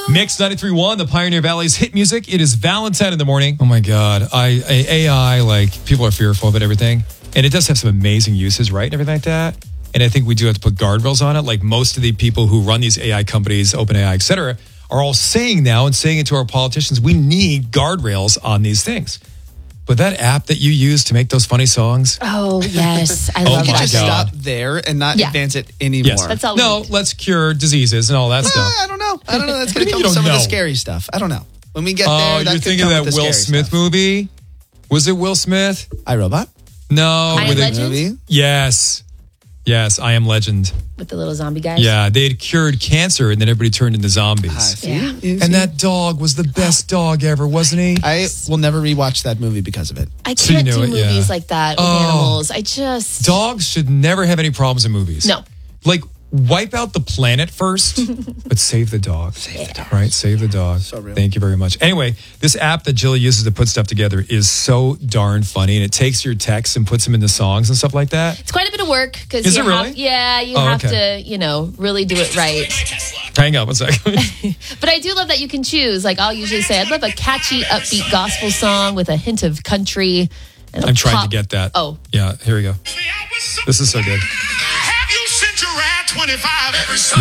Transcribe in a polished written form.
Mix 93.1, the Pioneer Valley's hit music. It is Valentine in the morning. Oh my God. AI, like, people are fearful of it, everything. And it does have some amazing uses, right? And everything like that. And I think we do have to put guardrails on it. Like most of the people who run these AI companies, OpenAI, et cetera, are all saying now and saying it to our politicians, we need guardrails on these things. But that app that you use to make those funny songs. Oh, yes. I love my that. Just God. stop there and not advance it anymore. Yes. That's all No, let's cure diseases and all that stuff. I don't know. That's going to come you with some don't of the know? scary stuff. I don't know. When we get there, Oh, that you're could thinking come of with that the Will scary Smith stuff. movie? Was it Will Smith? iRobot? No. I Am with Legend? Movie? Yes. Yes, I Am Legend. With the little zombie guys. Yeah, they had cured cancer and then everybody turned into zombies. Yeah. And that dog was the best dog ever, wasn't he? I will never rewatch that movie because of it. I So you can't know do it, yeah. movies like that with animals. I just... Dogs should never have any problems in movies. No. Like, wipe out the planet first, but save the dog. Save the dog. Right? Save the dog. So real. Thank you very much. Anyway, this app that Jilly uses to put stuff together is so darn funny, and it takes your texts and puts them into songs and stuff like that. It's quite a bit of work. Is it really? You Oh, have okay. to, really do it right. Hang on one second. But I do love that you can choose. Like, I'll usually say, I'd love a catchy, upbeat gospel song with a hint of country. And I'm trying to get that. Oh. Yeah, here we go. This is so good. Have you sent your rat 25?